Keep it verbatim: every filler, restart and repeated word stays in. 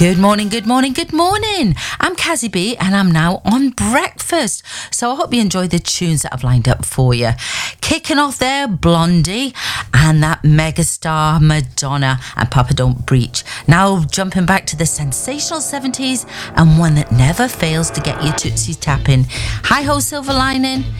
Good morning, good morning, good morning. I'm Cassie B and I'm now on breakfast. So I hope you enjoy the tunes that I've lined up for you. Kicking off there, Blondie and that megastar Madonna and Papa Don't Breach. Now jumping back to the sensational seventies and one that never fails to get your tootsies tapping. Hi ho, Silver Lining.